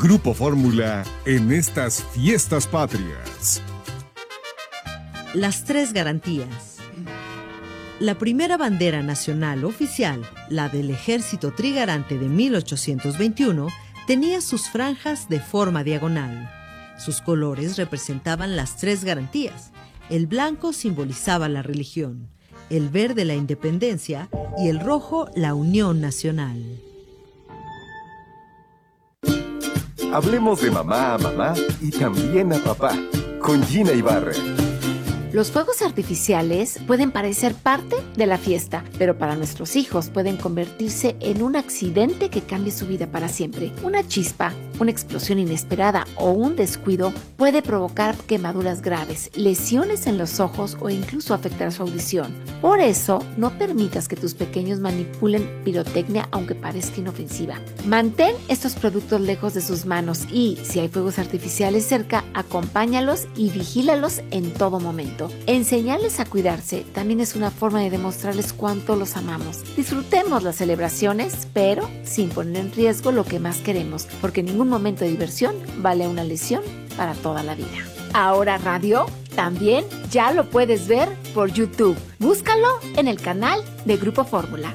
Grupo Fórmula en estas fiestas patrias. Las tres garantías. La primera bandera nacional oficial, la del Ejército Trigarante de 1821, tenía sus franjas de forma diagonal. Sus colores representaban las tres garantías. El blanco simbolizaba la religión, el verde la independencia y el rojo la unión nacional. Hablemos de mamá a mamá y también a papá, con Gina Ibarra. Los fuegos artificiales pueden parecer parte de la fiesta, pero para nuestros hijos pueden convertirse en un accidente que cambie su vida para siempre. Una chispa, una explosión inesperada o un descuido puede provocar quemaduras graves, lesiones en los ojos o incluso afectar su audición. Por eso, no permitas que tus pequeños manipulen pirotecnia aunque parezca inofensiva. Mantén estos productos lejos de sus manos y, si hay fuegos artificiales cerca, acompáñalos y vigílalos en todo momento. Enseñarles a cuidarse también es una forma de demostrarles cuánto los amamos. Disfrutemos las celebraciones, pero sin poner en riesgo lo que más queremos, porque ningún momento de diversión vale una lesión para toda la vida. Ahora Radio también ya lo puedes ver por YouTube. Búscalo en el canal de Grupo Fórmula.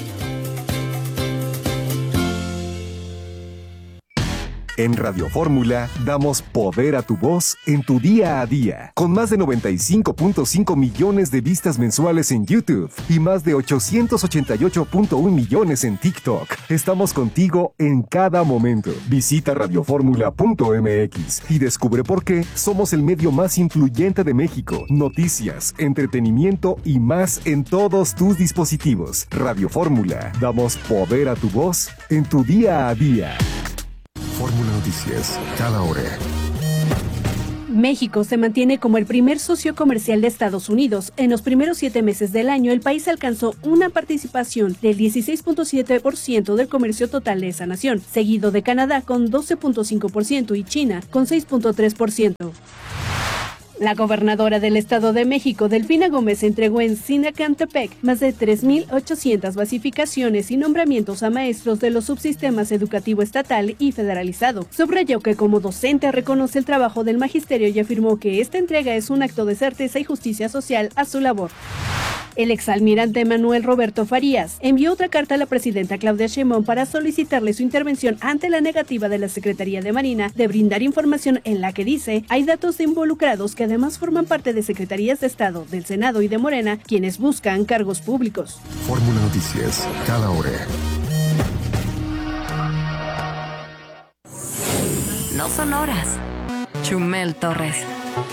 En Radio Fórmula damos poder a tu voz en tu día a día. Con más de 95.5 millones de vistas mensuales en YouTube y más de 888.1 millones en TikTok. Estamos contigo en cada momento. Visita radioformula.mx y descubre por qué somos el medio más influyente de México. Noticias, entretenimiento y más en todos tus dispositivos. Radio Fórmula. Damos poder a tu voz en tu día a día. Fórmula Noticias, cada hora. México se mantiene como el primer socio comercial de Estados Unidos. En los primeros 7 meses del año, el país alcanzó una participación del 16.7% del comercio total de esa nación, seguido de Canadá con 12.5% y China con 6.3%. La gobernadora del Estado de México, Delfina Gómez, entregó en Sinacantepec más de 3,800 basificaciones y nombramientos a maestros de los subsistemas educativo estatal y federalizado. Subrayó que como docente reconoce el trabajo del magisterio y afirmó que esta entrega es un acto de certeza y justicia social a su labor. El exalmirante Manuel Roberto Farías envió otra carta a la presidenta Claudia Sheinbaum para solicitarle su intervención ante la negativa de la Secretaría de Marina de brindar información en la que dice hay datos de involucrados que además forman parte de secretarías de Estado, del Senado y de Morena, quienes buscan cargos públicos. Fórmula Noticias, cada hora. No son horas. Chumel Torres.